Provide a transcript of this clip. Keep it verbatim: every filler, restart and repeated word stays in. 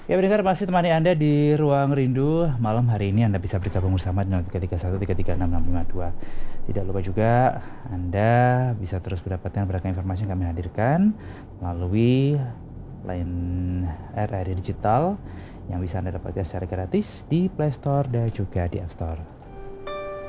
Ya pendengar, masih temani Anda di Ruang Rindu. Malam hari ini Anda bisa bergabung bersama di nol tiga tiga satu tiga tiga enam enam lima dua. Tidak lupa juga Anda bisa terus mendapatkan beragam informasi yang kami hadirkan melalui line R R I Digital yang bisa Anda dapatkan secara gratis di Play Store dan juga di App Store.